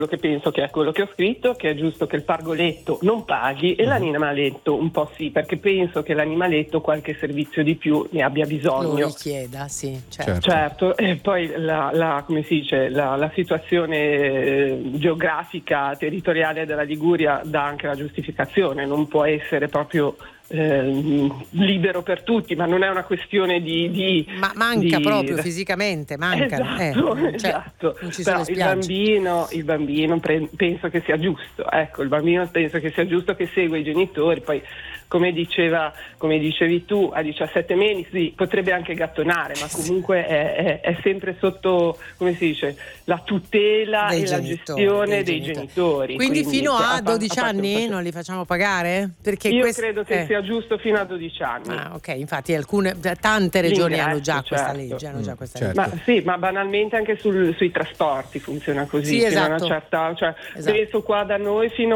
che penso che è quello che ho scritto, che è giusto che il pargoletto non paghi e l'animaletto un po' sì, perché penso che l'animaletto qualche servizio di più ne abbia bisogno. Lo richieda, sì, certo. E poi come si dice, la situazione geografica, territoriale della Liguria dà anche la giustificazione, non può essere proprio libero per tutti, ma non è una questione ma manca proprio fisicamente, manca. Esatto. Non ci Però sono il bambino penso che sia giusto, ecco, il bambino penso che sia giusto che segua i genitori, poi come dicevi tu, a 17 mesi potrebbe anche gattonare, ma comunque è sempre sotto, come si dice, la tutela e la gestione dei genitori. Quindi fino a 12 anni non li facciamo pagare? Perché io credo che sia giusto fino a 12 anni. Ok, infatti tante regioni hanno già questa legge. Ma banalmente anche sui trasporti funziona così. Sì, esatto. Fino a una certa, penso qua da noi fino a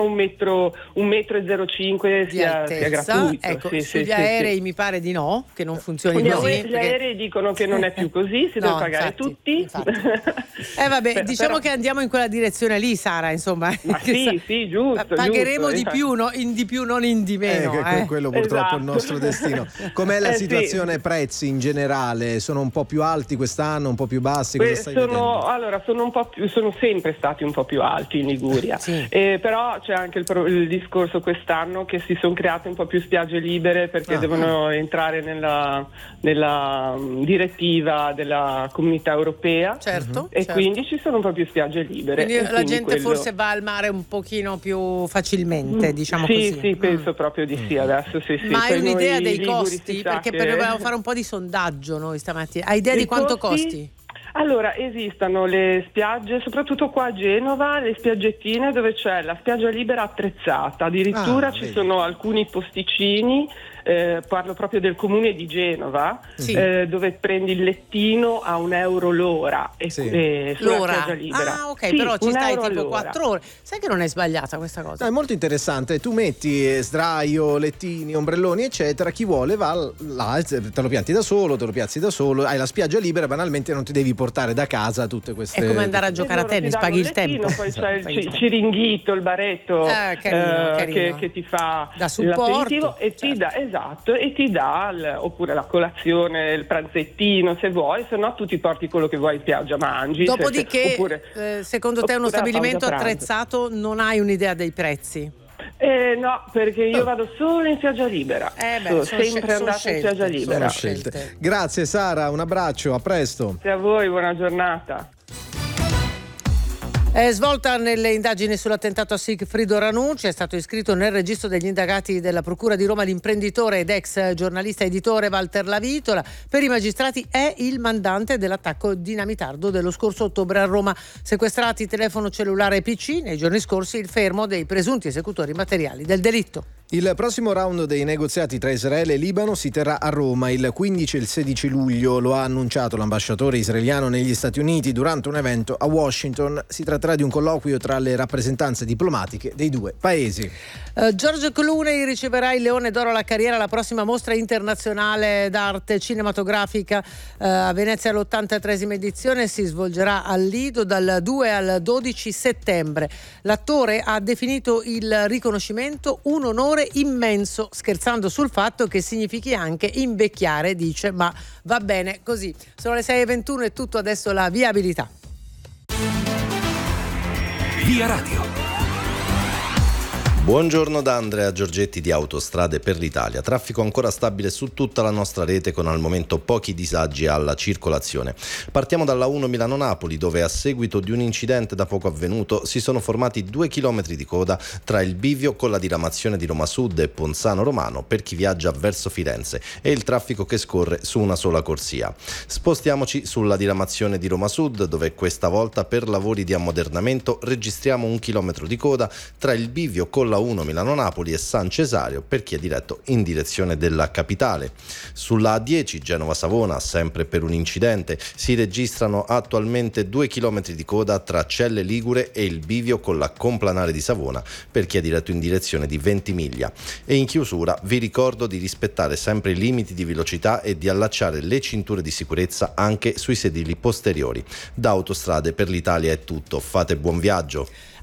1,05 m sia gratuito. Ecco, sugli aerei mi pare di no, che non funzioni così. Gli aerei dicono che non è più così, si deve pagare tutti. Vabbè, diciamo che andiamo in quella direzione lì, Sara, insomma. Ma sì, giusto. Pagheremo di più, non in di meno. Quello purtroppo è il nostro destino. Com'è la situazione prezzi in generale? Sono un po' più alti quest'anno, un po' più bassi? Sono sempre stati un po' più alti in Liguria. Però c'è anche il discorso quest'anno che si sono create un po' più spiagge libere perché devono entrare nella direttiva della Comunità Europea. Quindi ci sono un po' più spiagge libere. Quindi la gente forse va al mare un pochino più facilmente, diciamo così. Sì, penso proprio di sì adesso. Ma hai un'idea dei costi? Perché volevamo fare un po' di sondaggio noi stamattina. Hai idea di quanto costi? Allora, esistono le spiagge, soprattutto qua a Genova, le spiaggettine dove c'è la spiaggia libera attrezzata, addirittura ci sono alcuni posticini, parlo proprio del comune di Genova, dove prendi il lettino a €1 l'ora sulla spiaggia libera. Però ci stai tipo 4 ore. Sai che non è sbagliata questa cosa? No, è molto interessante. Tu metti sdraio, lettini, ombrelloni, eccetera. Chi vuole va là, te lo pianti da solo, te lo piazzi da solo. Hai la spiaggia libera, banalmente non ti devi portare da casa tutte queste. È come andare a giocare a tennis, paghi il tempo. Poi c'è il ciringhito, il baretto carino. Che ti fa da supporto e ti dà e ti dà oppure la colazione, il pranzettino se vuoi, se no tu ti porti quello che vuoi in spiaggia, mangi. Dopodiché secondo te uno stabilimento attrezzato non hai un'idea dei prezzi? No, perché io vado solo in spiaggia libera. Sono sempre andata in spiaggia libera. Grazie Sara, un abbraccio, a presto. Grazie a voi, buona giornata. È svolta nelle indagini sull'attentato a Sigfrido Ranucci, è stato iscritto nel registro degli indagati della Procura di Roma l'imprenditore ed ex giornalista editore Walter Lavitola. Per i magistrati è il mandante dell'attacco dinamitardo dello scorso ottobre a Roma. Sequestrati telefono cellulare e PC, nei giorni scorsi il fermo dei presunti esecutori materiali del delitto. Il prossimo round dei negoziati tra Israele e Libano si terrà a Roma il 15 e il 16 luglio, lo ha annunciato l'ambasciatore israeliano negli Stati Uniti durante un evento a Washington. Si tratterà di un colloquio tra le rappresentanze diplomatiche dei due paesi. George Clooney riceverà il Leone d'Oro alla carriera alla prossima mostra internazionale d'arte cinematografica a Venezia all'83esima edizione, si svolgerà al Lido dal 2 al 12 settembre. L'attore ha definito il riconoscimento un onore immenso, scherzando sul fatto che significhi anche invecchiare, dice, ma va bene così. Sono le 6:21 e tutto, adesso la viabilità. Via Radio. Buongiorno da Andrea Giorgetti di Autostrade per l'Italia. Traffico ancora stabile su tutta la nostra rete con al momento pochi disagi alla circolazione. Partiamo dalla 1 Milano-Napoli, dove a seguito di un incidente da poco avvenuto si sono formati 2 chilometri di coda tra il bivio con la diramazione di Roma Sud e Ponzano Romano per chi viaggia verso Firenze e il traffico che scorre su una sola corsia. Spostiamoci sulla diramazione di Roma Sud, dove questa volta per lavori di ammodernamento registriamo 1 chilometro di coda tra il bivio con la 1 Milano-Napoli e San Cesario per chi è diretto in direzione della capitale. Sulla A10 Genova-Savona, sempre per un incidente, si registrano attualmente 2 chilometri di coda tra Celle Ligure e il bivio con la Complanare di Savona per chi è diretto in direzione di Ventimiglia. E in chiusura vi ricordo di rispettare sempre i limiti di velocità e di allacciare le cinture di sicurezza anche sui sedili posteriori. Da Autostrade per l'Italia è tutto, fate buon viaggio.